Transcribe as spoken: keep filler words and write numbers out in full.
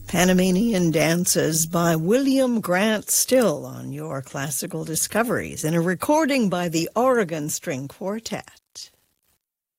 Panamanian Dances by William Grant Still on your Classical Discoveries, in a recording by the Oregon String Quartet.